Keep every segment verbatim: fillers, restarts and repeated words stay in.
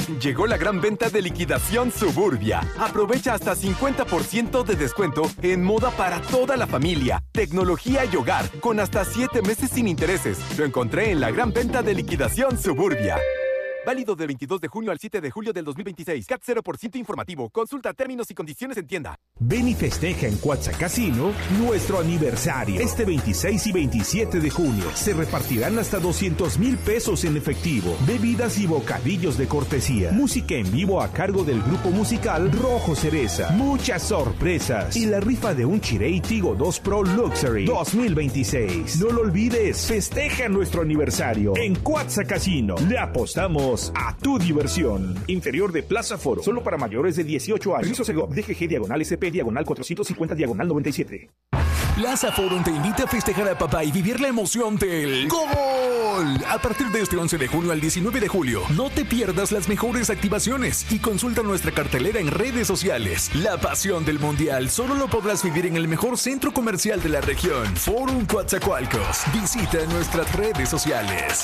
Llegó la gran venta de liquidación Suburbia. Aprovecha hasta cincuenta por ciento de descuento en moda para toda la familia, tecnología y hogar, con hasta siete meses sin intereses. Lo encontré en la gran venta de liquidación Suburbia. Válido del veintidós de junio al siete de julio del dos mil veintiséis. C A T cero por ciento informativo. Consulta términos y condiciones en tienda. Ven y festeja en Cuatza Casino nuestro aniversario. Este veintiséis y veintisiete de junio se repartirán hasta doscientos mil pesos en efectivo, bebidas y bocadillos de cortesía, música en vivo a cargo del grupo musical Rojo Cereza, muchas sorpresas y la rifa de un Chirey Tigo dos Pro Luxury dos mil veintiséis. No lo olvides, festeja nuestro aniversario en Cuatza Casino. Le apostamos a tu diversión. Interior de Plaza Foro, solo para mayores de dieciocho años. Permiso Segov, D G G, diagonal S P, diagonal cuatrocientos cincuenta, diagonal noventa y siete. Plaza Forum te invita a festejar a papá y vivir la emoción del ¡Gol! A partir de este once de junio al diecinueve de julio, no te pierdas las mejores activaciones y consulta nuestra cartelera en redes sociales. La pasión del Mundial solo lo podrás vivir en el mejor centro comercial de la región, Forum Coatzacoalcos. Visita nuestras redes sociales.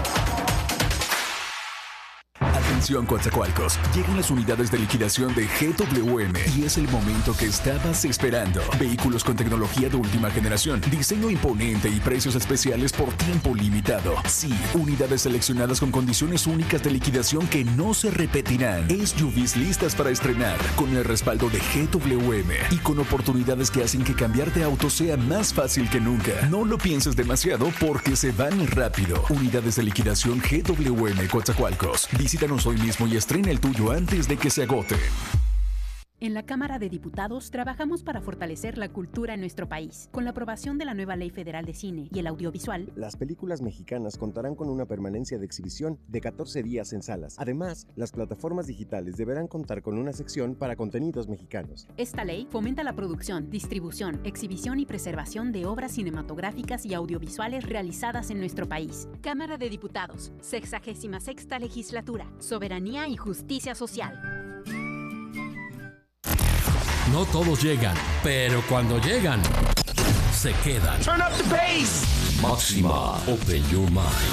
Atención Coatzacoalcos, llegan las unidades de liquidación de G W M y es el momento que estabas esperando. Vehículos con tecnología de última generación, diseño imponente y precios especiales por tiempo limitado. Sí, unidades seleccionadas con condiciones únicas de liquidación que no se repetirán. S U Vs listas para estrenar, con el respaldo de G W M y con oportunidades que hacen que cambiar de auto sea más fácil que nunca. No lo pienses demasiado porque se van rápido. Unidades de liquidación G W M Coatzacoalcos. Visítanos hoy mismo y estrena el tuyo antes de que se agote. En la Cámara de Diputados trabajamos para fortalecer la cultura en nuestro país. Con la aprobación de la nueva Ley Federal de Cine y el Audiovisual, las películas mexicanas contarán con una permanencia de exhibición de catorce días en salas. Además, las plataformas digitales deberán contar con una sección para contenidos mexicanos. Esta ley fomenta la producción, distribución, exhibición y preservación de obras cinematográficas y audiovisuales realizadas en nuestro país. Cámara de Diputados, sexagésima sexta Legislatura, Soberanía y Justicia Social. No todos llegan, pero cuando llegan, se quedan. Turn up the bass. Máxima, open your mind.